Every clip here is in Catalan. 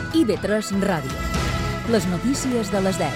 IB3 Ràdio. Les notícies de les 10.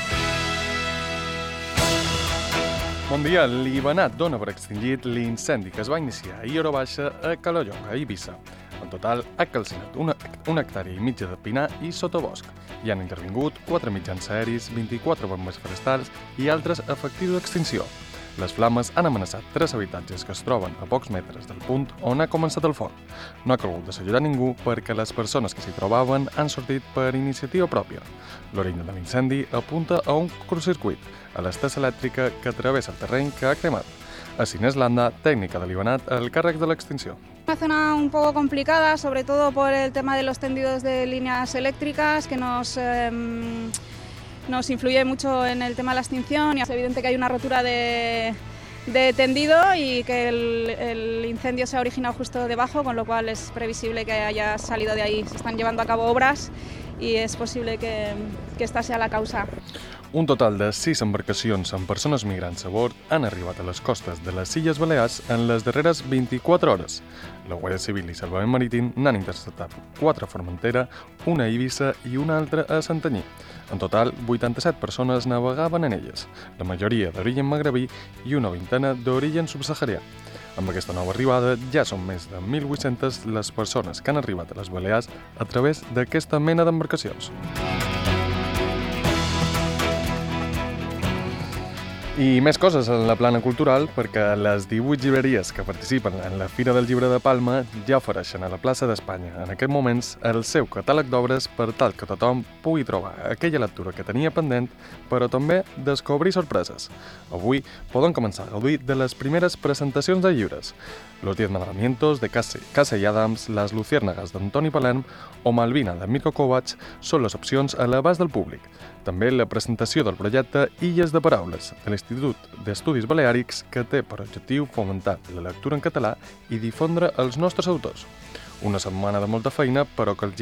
Bon dia. L'Ivanat dona per extingit l'incendi que es va iniciar ahir a hora baixa a Calellonga, a Eivissa. En total, ha calcinat una hectàrea i mitja de pinar i sotobosc. Hi han intervingut 4 mitjans aeris, 24 bombers forestals i altres efectius d'extinció. Les flames han amenaçat 3 habitatges que es troben a pocs metres del punt on ha començat el foc. No ha calgut desallotjar ningú perquè les persones que s'hi trobaven han sortit per iniciativa pròpia. L'origen de l'incendi apunta a un curtcircuit a l'estesa elèctrica que travessa el terreny que ha cremat. Así Inés Landa, técnica del Ivanat, al càrrec de l'extinció. Una zona un poco complicada, sobre todo por el tema de los tendidos de líneas eléctricas que nos influye mucho en el tema de la extinción. Y es evidente que hay una rotura de tendido y que el incendio se ha originado justo debajo, con lo cual es previsible que haya salido de ahí. Se están llevando a cabo obras y es posible que esta sea la causa. Un total de 6 embarcacions amb persones migrants a bord han arribat a les costes de les Illes Balears en les darreres 24 hores. La Guàrdia Civil i Salvament Marítim n'han interceptat 4 a Formentera, una a Eivissa i una altra a Santanyí. En total, 87 persones navegaven en elles, la majoria d'origen magrebí i una vintena d'origen subsaharià. Amb aquesta nova arribada ja són més de 1.800 les persones que han arribat a les Balears a través d'aquesta mena d'embarcacions. I més coses en la plana cultural, perquè les 18 llibreries que participen en la Fira del Llibre de Palma ja ofereixen a la plaça d'Espanya en aquests moments el seu catàleg d'obres per tal que tothom pugui trobar aquella lectura que tenia pendent, però també descobrir sorpreses. Avui poden començar a gaudir de les primeres presentacions de llibres. Los 10 mandamientos de Casey Adams, Las luciérnagas d'Antoni Palerm o Malvina de Mirko Kovacs són les opcions a l'abast del públic. També la presentació del projecte Illes de Paraules, de l'Institut d'Estudis Baleàrics, que té per objectiu fomentar la lectura en català i difondre els nostres autors. Una setmana de molta feina, però pels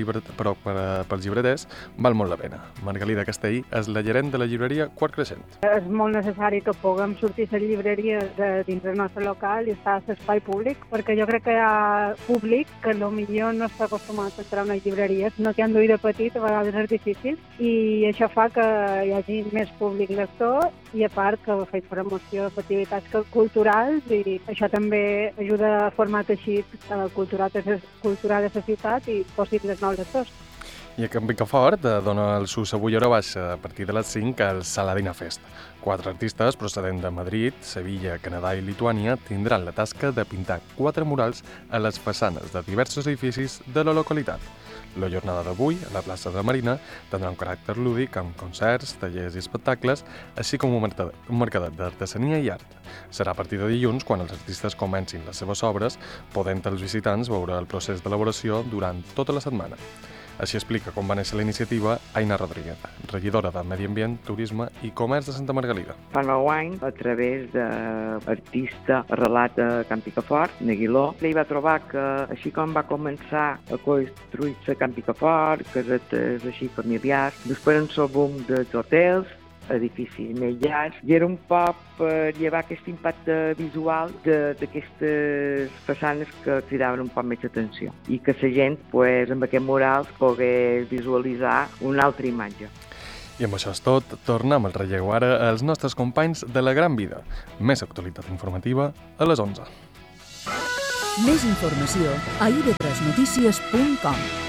llibreters val molt la pena. Margalida Castellí és la gerent de la llibreria Quart Creixent. És molt necessari que puguem sortir a les llibreries dins del nostre local i estar a l'espai públic, perquè jo crec que hi ha públic que potser no està acostumat a entrar a unes llibreries, no que han d'oir de petit, a vegades és difícil, i això fa que hi hagi més públic lector i a part que faig promoció d'activitats culturals i això també ajuda a formar teixit cultural de la ciutat i possibles nous lectors. I a Can Picafort dona el sus avui a hora baixa a partir de les 5 al Saladina Fest. 4 artistes procedents de Madrid, Sevilla, Canadà i Lituània tindran la tasca de pintar 4 murals a les façanes de diversos edificis de la localitat. La jornada d'avui, a la plaça de Marina, tindrà un caràcter lúdic amb concerts, tallers i espectacles, així com un mercadet d'artesania i art. Serà a partir de dilluns quan els artistes comencin les seves obres, podent els visitants veure el procés d'elaboració durant tota la setmana. Així explica com va néixer la iniciativa Aina Rodríguez, regidora de Medi Ambient, Turisme i Comerç de Santa Margalida. Fa 9 anys, a través d'artista arrelat a Can Picafort, Neguiló, ell va trobar que així com va començar a construir-se Can Picafort, casetes així familiars, després en el boom dels hotels, edificis més llargs, i era un poc per llevar aquest impacte visual d'aquestes façanes que cridaven un poc més d'atenció i que la gent, amb aquests murals, pogués visualitzar una altra imatge. I amb això és tot, tornem al relleu ara als nostres companys de la Gran Vida. Més actualitat informativa a les 11. Més informació a ib3notícies.com.